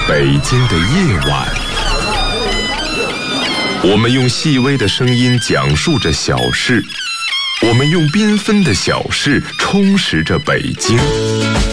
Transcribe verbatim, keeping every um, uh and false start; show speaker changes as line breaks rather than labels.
北京的夜晚，我们用细微的声音讲述着小事，我们用缤纷的小事充实着北京。